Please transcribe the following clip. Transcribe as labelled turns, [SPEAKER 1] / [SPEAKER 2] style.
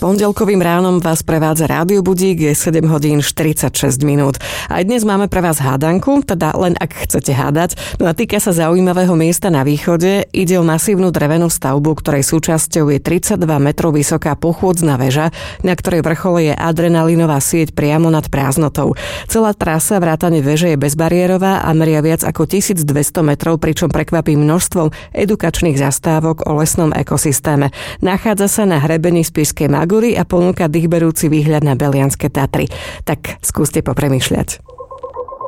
[SPEAKER 1] Pondelkovým ránom vás prevádza Rádio Budík, je 7 hodín 46 minút. Aj dnes máme pre vás hádanku, teda len ak chcete hádať. No a týka sa zaujímavého miesta na východe. Ide o masívnu drevenú stavbu, ktorej súčasťou je 32 metrov vysoká pochôdzna väža, na ktorej vrchole je adrenalinová sieť priamo nad prázdnotou. Celá trasa vrátane väže je bezbariérová a meria viac ako 1200 metrov, pričom prekvapí množstvom edukačných zastávok o lesnom ekosystéme. Nachádza sa na hrebení Spišskej Magúry a ponúka dýchberúci výhľad na Belianske Tatry. Tak skúste popremýšľať.